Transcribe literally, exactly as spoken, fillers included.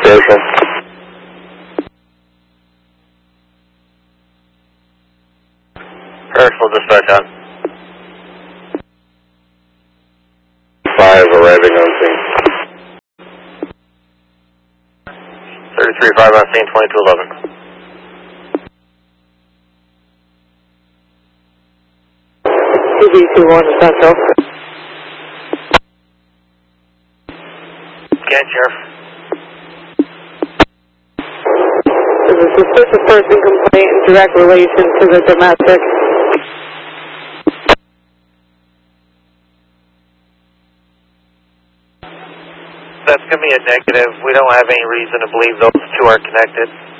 Herschel. Herschel, dispatch on. five arriving on scene. thirty-three five on scene, twenty-two eleven. T V two one Central. Again, Sheriff. There's a suspicious person complaint in direct relation to the domestic. That's going to be a negative. We don't have any reason to believe those two are connected.